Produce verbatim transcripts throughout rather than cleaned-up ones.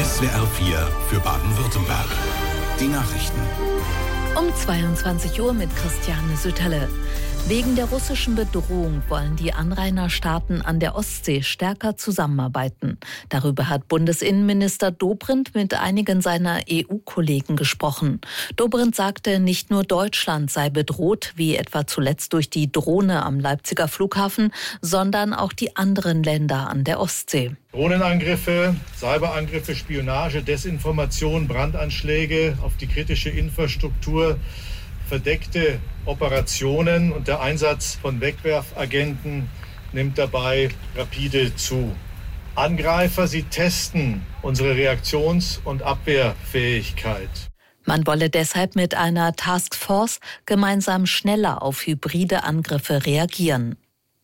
S W R vier für Baden-Württemberg. Die Nachrichten. Um zweiundzwanzig Uhr mit Christiane Sütterle. Wegen der russischen Bedrohung wollen die Anrainerstaaten an der Ostsee stärker zusammenarbeiten. Darüber hat Bundesinnenminister Dobrindt mit einigen seiner E U-Kollegen gesprochen. Dobrindt sagte, nicht nur Deutschland sei bedroht, wie etwa zuletzt durch die Drohne am Leipziger Flughafen, sondern auch die anderen Länder an der Ostsee. Drohnenangriffe, Cyberangriffe, Spionage, Desinformation, Brandanschläge auf die kritische Infrastruktur, verdeckte Operationen und der Einsatz von Wegwerfagenten nimmt dabei rapide zu. Angreifer, sie testen unsere Reaktions- und Abwehrfähigkeit. Man wolle deshalb mit einer Taskforce gemeinsam schneller auf hybride Angriffe reagieren.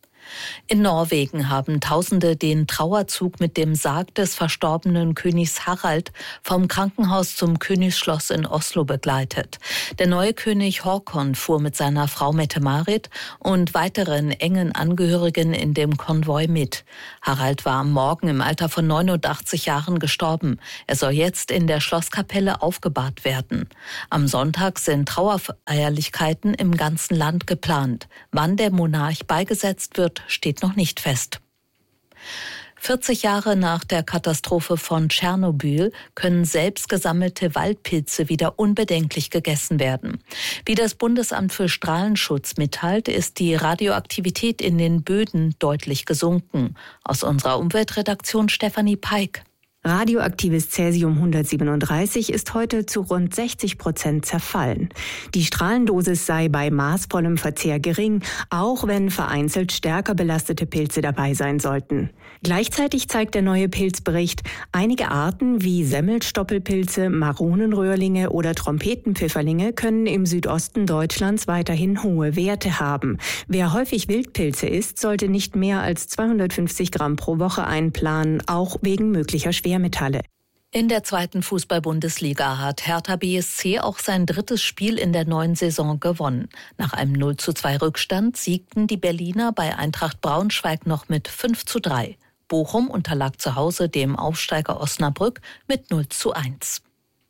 In Norwegen haben Tausende den Trauerzug mit dem Sarg des verstorbenen Königs Harald vom Krankenhaus zum Königsschloss in Oslo begleitet. Der neue König Håkon fuhr mit seiner Frau Mette-Marit und weiteren engen Angehörigen in dem Konvoi mit. Harald war am Morgen im Alter von neunundachtzig Jahren gestorben. Er soll jetzt in der Schlosskapelle aufgebahrt werden. Am Sonntag sind Trauerfeierlichkeiten im ganzen Land geplant. Wann der Monarch beigesetzt wird, steht noch nicht fest. vierzig Jahre nach der Katastrophe von Tschernobyl können selbst gesammelte Waldpilze wieder unbedenklich gegessen werden. Wie das Bundesamt für Strahlenschutz mitteilt, ist die Radioaktivität in den Böden deutlich gesunken. Aus unserer Umweltredaktion Stefanie Peik. Radioaktives Cäsium hundertsiebenunddreißig ist heute zu rund sechzig Prozent zerfallen. Die Strahlendosis sei bei maßvollem Verzehr gering, auch wenn vereinzelt stärker belastete Pilze dabei sein sollten. Gleichzeitig zeigt der neue Pilzbericht, einige Arten wie Semmelstoppelpilze, Maronenröhrlinge oder Trompetenpfifferlinge können im Südosten Deutschlands weiterhin hohe Werte haben. Wer häufig Wildpilze isst, sollte nicht mehr als zweihundertfünfzig Gramm pro Woche einplanen, auch wegen möglicher Schwermetalle. In der zweiten Fußball-Bundesliga hat Hertha B S C auch sein drittes Spiel in der neuen Saison gewonnen. Nach einem null zu zwei Rückstand siegten die Berliner bei Eintracht Braunschweig noch mit fünf zu drei. Bochum unterlag zu Hause dem Aufsteiger Osnabrück mit null zu eins.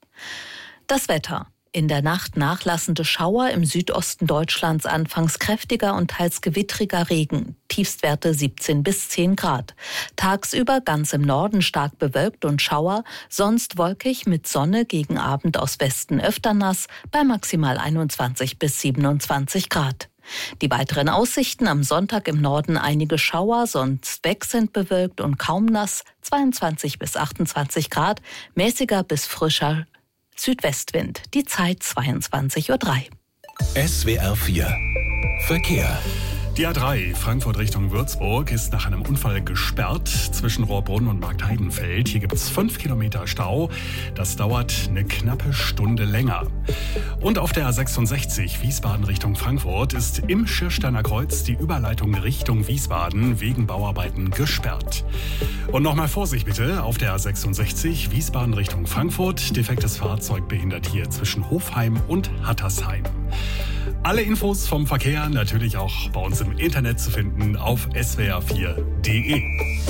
Das Wetter. In der Nacht nachlassende Schauer, im Südosten Deutschlands anfangs kräftiger und teils gewittriger Regen. Tiefstwerte siebzehn bis zehn Grad. Tagsüber ganz im Norden stark bewölkt und Schauer, sonst wolkig mit Sonne, gegen Abend aus Westen öfter nass, bei maximal einundzwanzig bis siebenundzwanzig Grad. Die weiteren Aussichten: am Sonntag im Norden einige Schauer, sonst wechselnd bewölkt und kaum nass, zweiundzwanzig bis achtundzwanzig Grad, mäßiger bis frischer Südwestwind. Die Zeit zweiundzwanzig Uhr drei. S W R vier Verkehr. Die A drei Frankfurt Richtung Würzburg ist nach einem Unfall gesperrt zwischen Rohrbrunn und Marktheidenfeld. Hier gibt es fünf Kilometer Stau. Das dauert eine knappe Stunde länger. Und auf der A sechsundsechzig Wiesbaden Richtung Frankfurt ist im Schirsteiner Kreuz die Überleitung Richtung Wiesbaden wegen Bauarbeiten gesperrt. Und nochmal Vorsicht bitte, auf der A sechsundsechzig Wiesbaden Richtung Frankfurt. Defektes Fahrzeug behindert hier zwischen Hofheim und Hattersheim. Alle Infos vom Verkehr natürlich auch bei uns im Internet zu finden auf s w r vier punkt d e.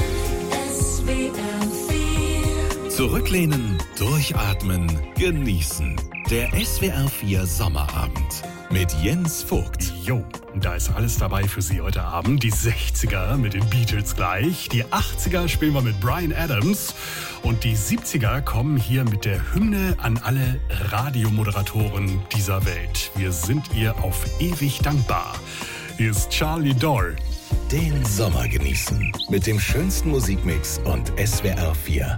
S W R vier. Zurücklehnen, durchatmen, genießen. Der S W R vier Sommerabend mit Jens Vogt. Jo, da ist alles dabei für Sie heute Abend. Die sechziger mit den Beatles gleich. Die achtziger spielen wir mit Bryan Adams. Und die siebziger kommen hier mit der Hymne an alle Radiomoderatoren dieser Welt. Wir sind ihr auf ewig dankbar. Hier ist Charlie Doll. Den Sommer genießen mit dem schönsten Musikmix und S W R vier.